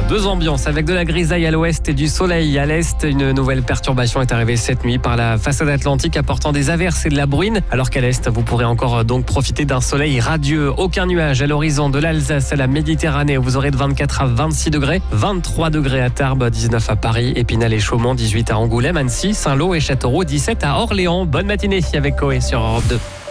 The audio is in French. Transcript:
Deux ambiances avec de la grisaille à l'ouest et du soleil à l'est. Une nouvelle perturbation est arrivée cette nuit par la façade atlantique apportant des averses et de la bruine. Alors qu'à l'est, vous pourrez encore donc profiter d'un soleil radieux. Aucun nuage à l'horizon de l'Alsace à la Méditerranée où vous aurez de 24 à 26 degrés. 23 degrés à Tarbes, 19 à Paris, Épinal et Chaumont, 18 à Angoulême, Annecy, Saint-Lô et Châteauroux, 17 à Orléans. Bonne matinée avec Coé sur Europe 2.